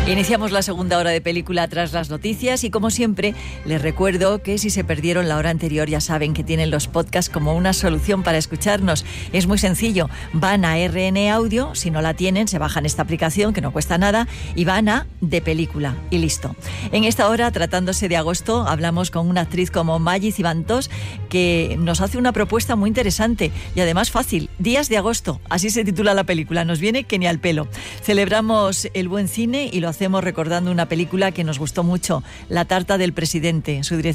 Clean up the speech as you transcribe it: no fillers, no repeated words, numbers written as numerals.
Iniciamos la segunda hora de película tras las noticias y, como siempre, les recuerdo que si se perdieron la hora anterior ya saben que tienen los podcasts como una solución para escucharnos. Es muy sencillo, van a RN Audio, si no la tienen se bajan esta aplicación que no cuesta nada y van a De Película y listo. En esta hora, tratándose de agosto, hablamos con una actriz como Maggi Cibantós que nos hace una propuesta muy interesante y además fácil. Días de agosto, así se titula la película, nos viene que ni al pelo. Celebramos el buen cine y lo hacemos recordando una película que nos gustó mucho, La tarta del presidente. Su director